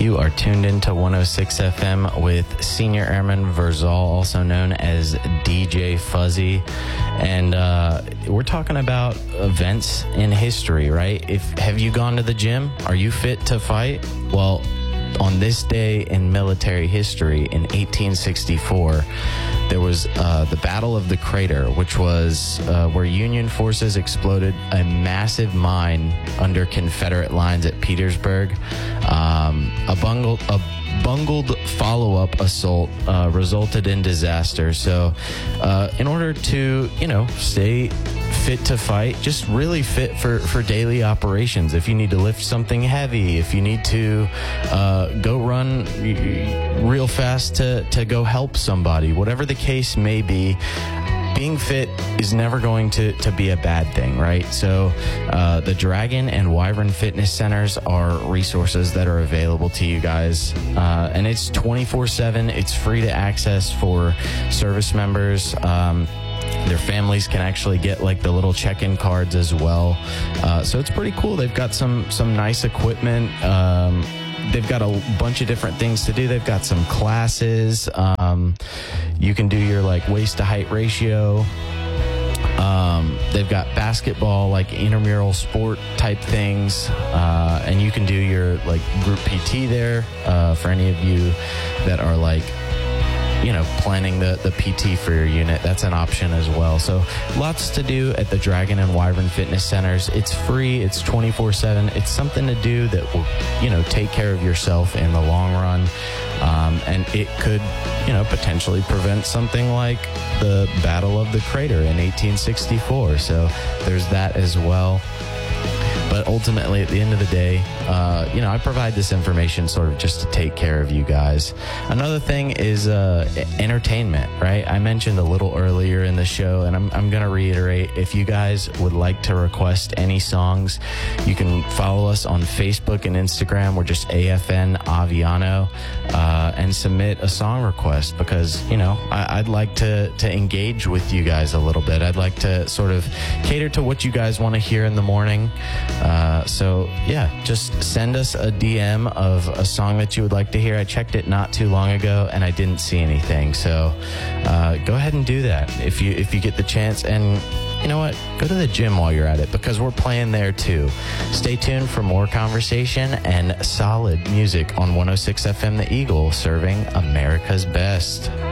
You are tuned into 106 FM with Senior Airman Verzal, also known as DJ Fuzzy. And we're talking about events in history, right? Have you gone to the gym? Are you fit to fight? Well, on this day in military history in 1864, there was the Battle of the Crater, which was where Union forces exploded a massive mine under Confederate lines at Petersburg. A bungled follow-up assault resulted in disaster. So in order to, stay fit to fight, just really fit for daily operations. If you need to lift something heavy, if you need to go run real fast to go help somebody, whatever the case may be, being fit is never going to be a bad thing, right? So the Dragon and Wyvern Fitness Centers are resources that are available to you guys. And it's 24/7. It's free to access for service members. Their families can actually get like the little check-in cards as well. So it's pretty cool. They've got some nice equipment. They've got a bunch of different things to do. They've got some classes. You can do your like waist to height ratio. They've got basketball, like intramural sport type things. And you can do your like group PT there for any of you that are like, planning the PT for your unit. That's an option as well. So lots to do at the Dragon and Wyvern Fitness Centers. It's free. It's 24/7. It's something to do that will, take care of yourself in the long run. And it could, potentially prevent something like the Battle of the Crater in 1864. So there's that as well. But ultimately, at the end of the day, I provide this information sort of just to take care of you guys. Another thing is entertainment, right? I mentioned a little earlier in the show, and I'm going to reiterate, if you guys would like to request any songs, you can follow us on Facebook and Instagram. We're just AFN Aviano, and submit a song request because, I'd like to engage with you guys a little bit. I'd like to sort of cater to what you guys want to hear in the morning. So just send us a DM of a song that you would like to hear. I checked it not too long ago and I didn't see anything. So go ahead and do that if you get the chance. And you know what? Go to the gym while you're at it because we're playing there too. Stay tuned for more conversation and solid music on 106 FM The Eagle, serving America's best.